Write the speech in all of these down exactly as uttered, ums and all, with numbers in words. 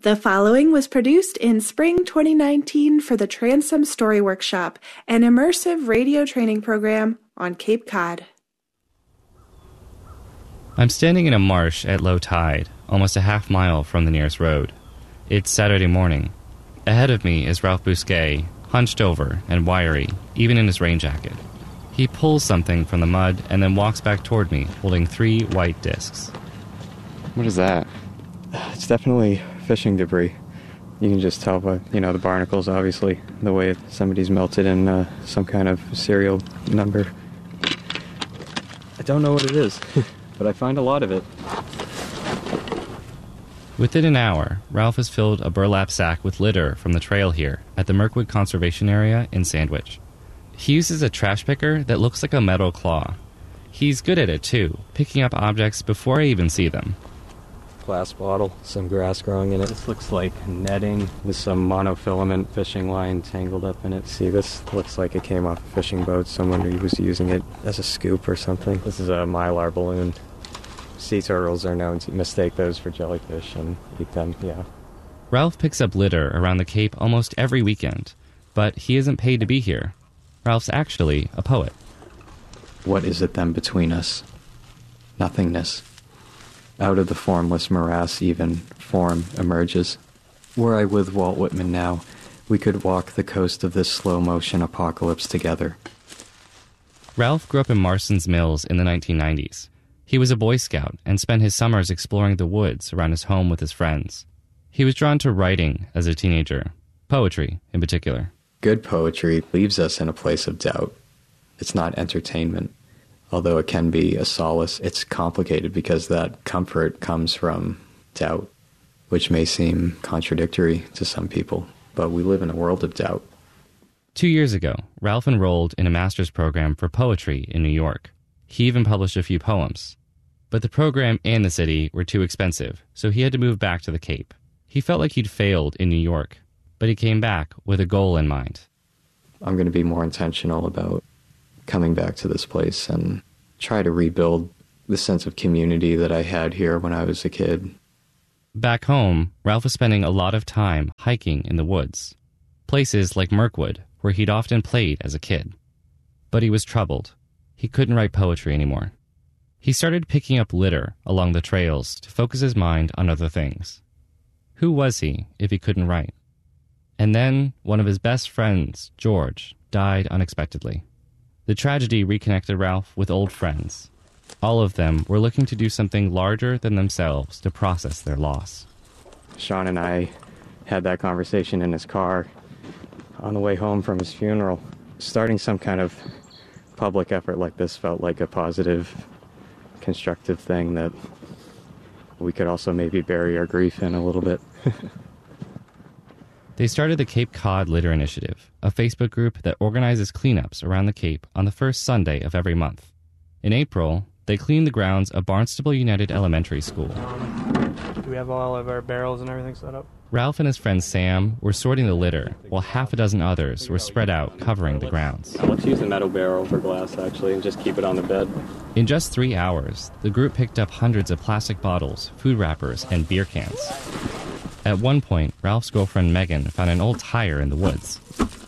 The following was produced in spring twenty nineteen for the Transom Story Workshop, an immersive radio training program on Cape Cod. I'm standing in a marsh at low tide, almost a half mile from the nearest road. It's Saturday morning. Ahead of me is Ralph Bousquet, hunched over and wiry, even in his rain jacket. He pulls something from the mud and then walks back toward me, holding three white discs. What is that? It's definitely fishing debris. You can just tell by, you know, the barnacles, obviously, the way somebody's melted in uh, some kind of serial number. I don't know what it is, but I find a lot of it. Within an hour, Ralph has filled a burlap sack with litter from the trail here at the Mirkwood Conservation Area in Sandwich. He uses a trash picker that looks like a metal claw. He's good at it, too, picking up objects before I even see them. Glass bottle, some grass growing in it. This looks like netting with some monofilament fishing line tangled up in it. See, this looks like it came off a fishing boat. Someone who was using it as a scoop or something. This is a mylar balloon. Sea turtles are known to mistake those for jellyfish and eat them, yeah. Ralph picks up litter around the Cape almost every weekend, but he isn't paid to be here. Ralph's actually a poet. What is it then between us? Nothingness. Out of the formless morass even, form emerges. Were I with Walt Whitman now, we could walk the coast of this slow-motion apocalypse together. Ralph grew up in Marston's Mills in the nineteen nineties. He was a Boy Scout and spent his summers exploring the woods around his home with his friends. He was drawn to writing as a teenager, poetry in particular. Good poetry leaves us in a place of doubt. It's not entertainment. Although it can be a solace, it's complicated because that comfort comes from doubt, which may seem contradictory to some people, but we live in a world of doubt. Two years ago, Ralph enrolled in a master's program for poetry in New York. He even published a few poems. But the program and the city were too expensive, so he had to move back to the Cape. He felt like he'd failed in New York, but he came back with a goal in mind. I'm going to be more intentional about coming back to this place and try to rebuild the sense of community that I had here when I was a kid. Back home, Ralph was spending a lot of time hiking in the woods, places like Mirkwood, where he'd often played as a kid. But he was troubled. He couldn't write poetry anymore. He started picking up litter along the trails to focus his mind on other things. Who was he if he couldn't write? And then one of his best friends, George, died unexpectedly. The tragedy reconnected Ralph with old friends. All of them were looking to do something larger than themselves to process their loss. Sean and I had that conversation in his car on the way home from his funeral. Starting some kind of public effort like this felt like a positive, constructive thing that we could also maybe bury our grief in a little bit. They started the Cape Cod Litter Initiative, a Facebook group that organizes cleanups around the Cape on the first Sunday of every month. In April, they cleaned the grounds of Barnstable United Elementary School. Do we have all of our barrels and everything set up? Ralph and his friend Sam were sorting the litter, while half a dozen others were spread out covering the grounds. Let's use the metal barrel for glass, actually, and just keep it on the bed. In just three hours, the group picked up hundreds of plastic bottles, food wrappers, and beer cans. At one point, Ralph's girlfriend Megan found an old tire in the woods.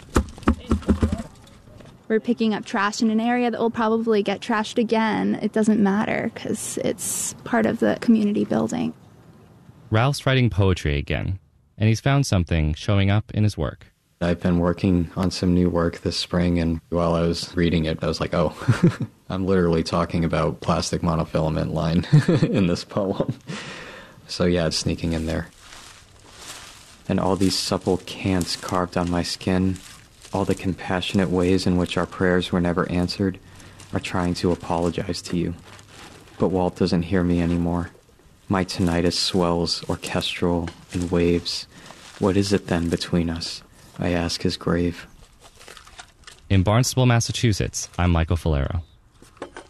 We're picking up trash in an area that will probably get trashed again. It doesn't matter because it's part of the community building. Ralph's writing poetry again, and he's found something showing up in his work. I've been working on some new work this spring, and while I was reading it, I was like, oh, I'm literally talking about plastic monofilament line in this poem. So yeah, it's sneaking in there. And all these supple cants carved on my skin, all the compassionate ways in which our prayers were never answered, are trying to apologize to you. But Walt doesn't hear me anymore. My tinnitus swells orchestral in waves. What is it then between us? I ask his grave. In Barnstable, Massachusetts, I'm Michael Falero.